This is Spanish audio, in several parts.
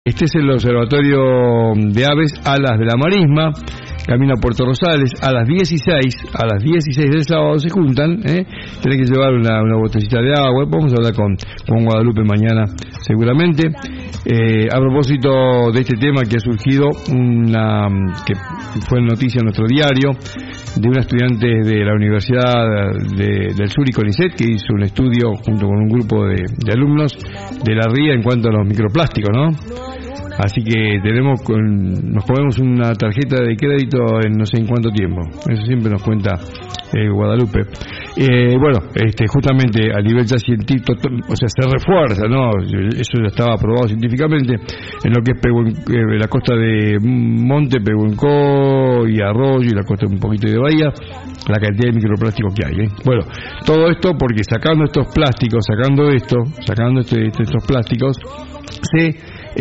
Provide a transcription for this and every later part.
Este es el Observatorio de Aves, Alas de la Marisma, camino a Puerto Rosales, a las 16 del sábado se juntan, tenés que llevar una botellita de agua. Vamos a hablar con Guadalupe mañana seguramente. A propósito de este tema que ha surgido, que fue noticia en nuestro diario, de una estudiante de la Universidad del Sur y CONICET, que hizo un estudio junto con un grupo de alumnos de la RIA en cuanto a los microplásticos, ¿no? Así que nos ponemos una tarjeta de crédito en no sé en cuánto tiempo. Eso siempre nos cuenta Guadalupe. Justamente a nivel ya científico, o sea, se refuerza, ¿no? Eso ya estaba aprobado científicamente en lo que es la costa de Monte, Pehuenco y Arroyo y la costa un poquito de Bahía, la cantidad de microplásticos que hay. Bueno, todo esto porque sacando estos plásticos, estos plásticos, se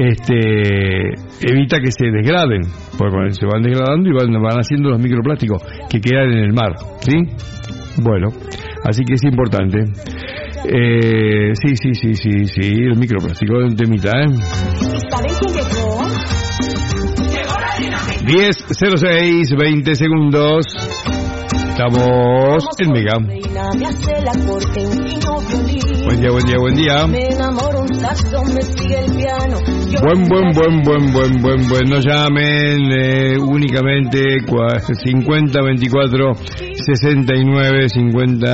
evita que se desgraden, porque se van degradando y van haciendo los microplásticos que quedan en el mar, ¿sí? Bueno, así que es importante. Sí, el microplástico es un temita, 10:06, 20 segundos. Estamos en Mega. Buen día. Buen. No llamen únicamente 50 24 69 50.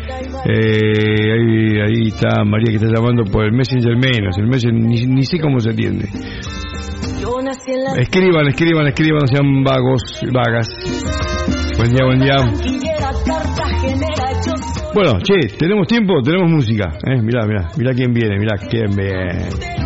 Ahí está María que está llamando por el Messenger menos. El Messenger ni sé cómo se atiende. Escriban, no sean vagas. Buen día. Bueno, tenemos tiempo, tenemos música. Mirá quién viene.